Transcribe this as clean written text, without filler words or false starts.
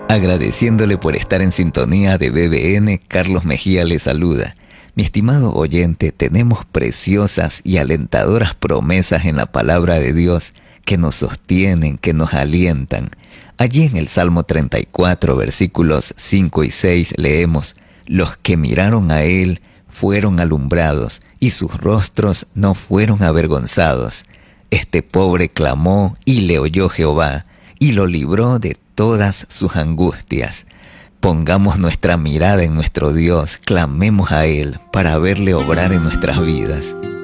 Agradeciéndole por estar en sintonía de BBN, Carlos Mejía le saluda. Mi estimado oyente, tenemos preciosas y alentadoras promesas en la palabra de Dios que nos sostienen, que nos alientan. Allí en el Salmo 34, versículos 5 y 6 leemos: los que miraron a Él fueron alumbrados, y sus rostros no fueron avergonzados. Este pobre clamó, y le oyó Jehová, y lo libró de todas sus angustias. Pongamos nuestra mirada en nuestro Dios, clamemos a Él para verle obrar en nuestras vidas.